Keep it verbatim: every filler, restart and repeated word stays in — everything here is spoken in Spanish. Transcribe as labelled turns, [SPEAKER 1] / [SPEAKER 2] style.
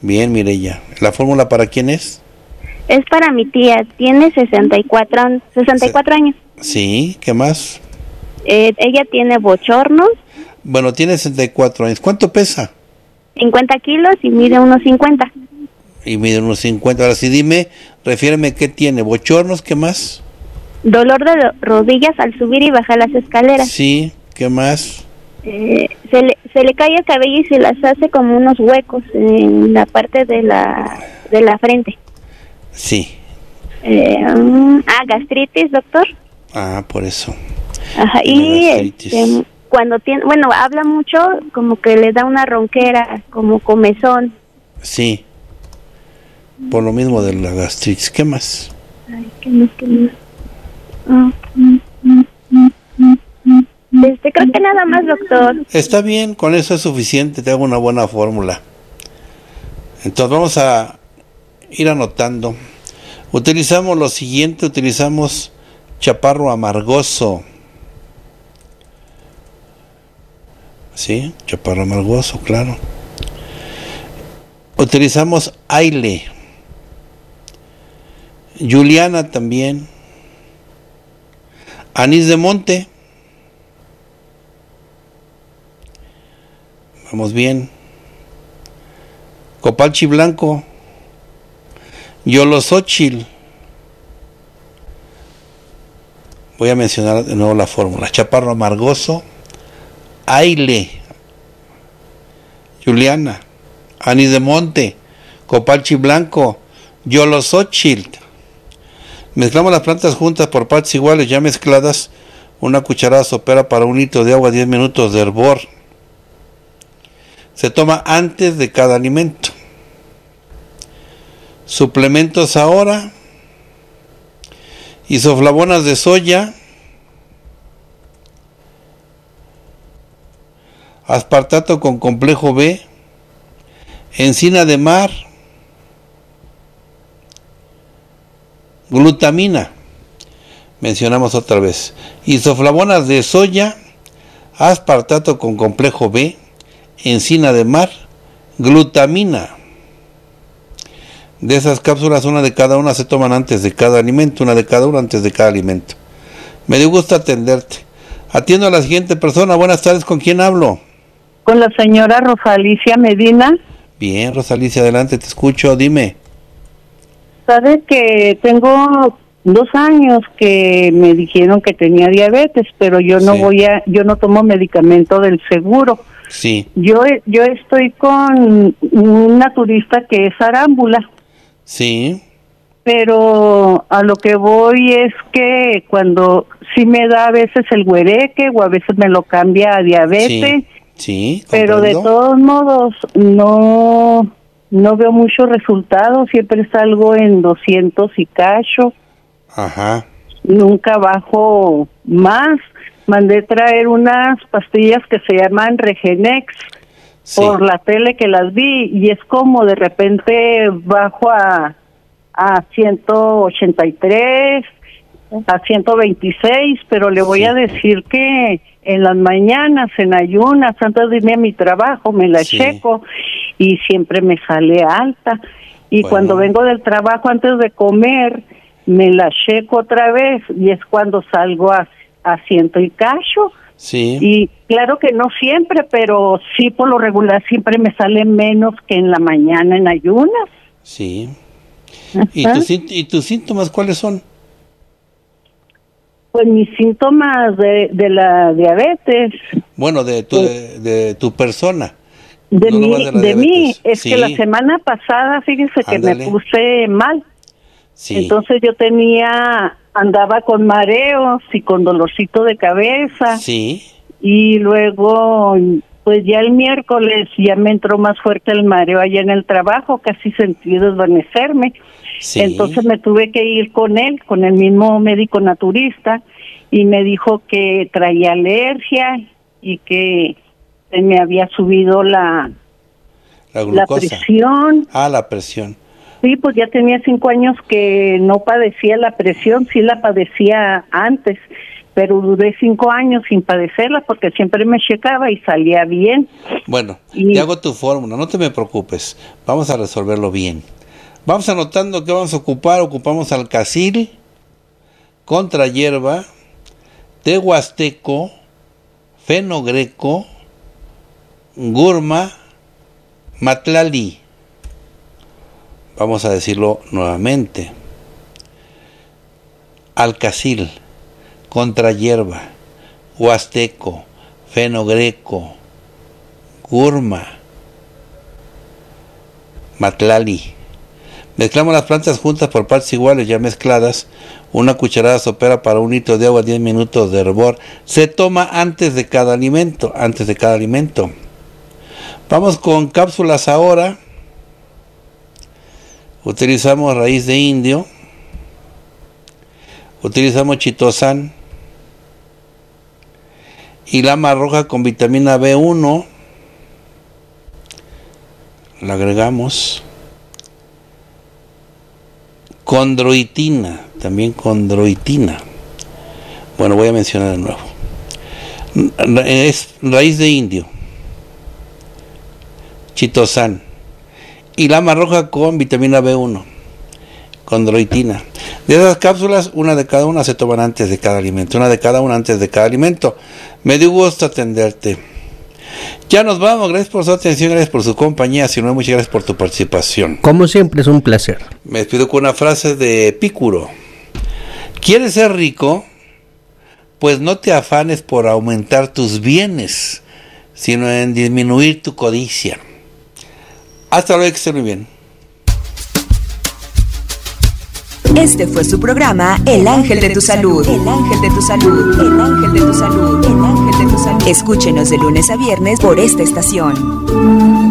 [SPEAKER 1] Bien, Mireya. ¿La fórmula para quién es?
[SPEAKER 2] Es para mi tía, tiene sesenta y cuatro años.
[SPEAKER 1] Sí, ¿qué más?
[SPEAKER 2] Eh, ella tiene bochornos.
[SPEAKER 1] Bueno, tiene sesenta y cuatro años. ¿Cuánto pesa?
[SPEAKER 2] cincuenta kilos y mide unos cincuenta.
[SPEAKER 1] Y mide unos cincuenta. Ahora sí, dime, refiéreme qué tiene. ¿Bochornos? ¿Qué más?
[SPEAKER 2] Dolor de rodillas al subir y bajar las escaleras.
[SPEAKER 1] Sí, ¿qué más?
[SPEAKER 2] Eh, se, le, se le cae el cabello y se las hace como unos huecos en la parte de la, de la frente.
[SPEAKER 1] Sí.
[SPEAKER 2] Eh, um, ah, gastritis, doctor.
[SPEAKER 1] Ah, por eso.
[SPEAKER 2] Ajá, y este, cuando tiene, bueno, habla mucho, como que le da una ronquera, como comezón.
[SPEAKER 1] Sí. Por lo mismo de la gastritis. ¿Qué más?
[SPEAKER 2] Ay, ¿qué más, qué más? Este, creo que nada más, doctor.
[SPEAKER 1] Está bien, con eso es suficiente, te hago una buena fórmula. Entonces vamos a ir anotando. Utilizamos lo siguiente, utilizamos chaparro amargoso. Sí, chaparro amargoso, claro. Utilizamos aile. Juliana también. Anís de monte. Vamos bien. Copalchi blanco. Yolosóchil. Voy a mencionar de nuevo la fórmula. Chaparro amargoso. Aile. Juliana. Anís de monte. Copalchi blanco. Yolosóchil. Mezclamos las plantas juntas por partes iguales, ya mezcladas. Una cucharada sopera para un litro de agua, diez minutos de hervor. Se toma antes de cada alimento. Suplementos ahora. Isoflavonas de soya. Aspartato con complejo B. Encina de mar. Glutamina. Mencionamos otra vez. Isoflavonas de soya. Aspartato con complejo B. Encina de mar. Glutamina. De esas cápsulas, una de cada una se toman antes de cada alimento, una de cada una antes de cada alimento. Me dio gusto atenderte. Atiendo a la siguiente persona. Buenas tardes, ¿con quién hablo?
[SPEAKER 3] Con la señora Rosalicia Medina.
[SPEAKER 1] Bien, Rosalicia, adelante, te escucho, dime.
[SPEAKER 3] Sabes que tengo dos años que me dijeron que tenía diabetes, pero yo no sí. voy a, yo no tomo medicamento del seguro.
[SPEAKER 1] Sí.
[SPEAKER 3] Yo, yo estoy con un naturista que es arámbula.
[SPEAKER 1] Sí.
[SPEAKER 3] Pero a lo que voy es que cuando sí me da a veces el huereque o a veces me lo cambia a diabetes.
[SPEAKER 1] Sí, sí,
[SPEAKER 3] pero de todos modos no no veo muchos resultados, siempre salgo en doscientos y cacho.
[SPEAKER 1] Ajá.
[SPEAKER 3] Nunca bajo más. Mandé traer unas pastillas que se llaman Regenex sí. por la tele que las vi y es como de repente bajo a a ciento ochenta y tres, a ciento veintiséis, pero le voy sí. a decir que en las mañanas, en ayunas, antes de irme a mi trabajo, me la sí. checo y siempre me sale alta. Y bueno. cuando vengo del trabajo, antes de comer, me la checo otra vez y es cuando salgo a, a ciento y cacho.
[SPEAKER 1] Sí.
[SPEAKER 3] Y claro que no siempre, pero sí por lo regular siempre me sale menos que en la mañana en ayunas.
[SPEAKER 1] Sí. ¿Y tus, ¿Y tus síntomas cuáles son?
[SPEAKER 3] Pues mis síntomas de, de la diabetes.
[SPEAKER 1] Bueno, de tu, de, de tu persona.
[SPEAKER 3] De, no mí, de, de mí, es sí. que la semana pasada, fíjese
[SPEAKER 1] Ándale.
[SPEAKER 3] que me puse mal.
[SPEAKER 1] Sí.
[SPEAKER 3] Entonces yo tenía, andaba con mareos y con dolorcito de cabeza.
[SPEAKER 1] Sí.
[SPEAKER 3] Y luego, pues ya el miércoles ya me entró más fuerte el mareo allá en el trabajo, casi sentí desvanecerme. Sí. Entonces me tuve que ir con él, con el mismo médico naturista, y me dijo que traía alergia y que se me había subido la,
[SPEAKER 1] la,
[SPEAKER 3] la presión.
[SPEAKER 1] Ah, la presión.
[SPEAKER 3] Sí, pues ya tenía cinco años que no padecía la presión, sí la padecía antes, pero duré cinco años sin padecerla porque siempre me checaba y salía bien.
[SPEAKER 1] Bueno,
[SPEAKER 3] y...
[SPEAKER 1] te hago tu fórmula, no te me preocupes, vamos a resolverlo bien. Vamos anotando que vamos a ocupar, ocupamos alcacil, contrahierba, té huasteco, fenogreco, gurma, matlali. Vamos a decirlo nuevamente. Alcacil, contrahierba, huasteco, fenogreco, gurma, matlali. Mezclamos las plantas juntas por partes iguales, ya mezcladas. Una cucharada sopera para un litro de agua, diez minutos de hervor. Se toma antes de cada alimento, antes de cada alimento. Vamos con cápsulas ahora. Utilizamos raíz de indio. Utilizamos chitosan. Y lama roja con vitamina B uno. La agregamos. Condroitina, también condroitina. Bueno, voy a mencionar de nuevo. Es raíz de indio, chitosan y lama roja con vitamina B uno, condroitina. De esas cápsulas, una de cada una se toman antes de cada alimento, una de cada una antes de cada alimento. Me dio gusto atenderte. Ya nos vamos, gracias por su atención, gracias por su compañía, si no, muchas gracias por tu participación.
[SPEAKER 4] Como siempre es un placer.
[SPEAKER 1] Me despido con una frase de Epicuro. ¿Quieres ser rico? Pues no te afanes por aumentar tus bienes, sino en disminuir tu codicia. Hasta luego, que estén muy bien.
[SPEAKER 5] Este fue su programa El Ángel de tu Salud. El Ángel de tu Salud. El Ángel de tu Salud. El Ángel de tu Salud. Escúchenos de lunes a viernes por esta estación.